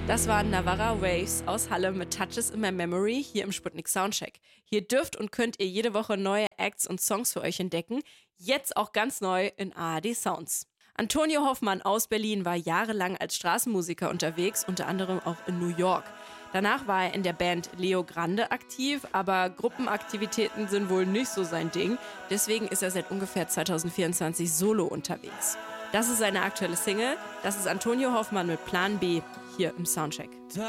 Das waren Navarra Waves aus Halle mit Touches in My Memory hier im Sputnik Soundcheck. Hier dürft und könnt ihr jede Woche neue Acts und Songs für euch entdecken. Jetzt auch ganz neu in ARD Sounds. Antonio Hoffmann aus Berlin war jahrelang als Straßenmusiker unterwegs, unter anderem auch in New York. Danach war er in der Band Leo Grande aktiv, aber Gruppenaktivitäten sind wohl nicht so sein Ding. Deswegen ist er seit ungefähr 2024 solo unterwegs. Das ist seine aktuelle Single. Das ist Antonio Hoffmann mit Plan B hier im Soundcheck.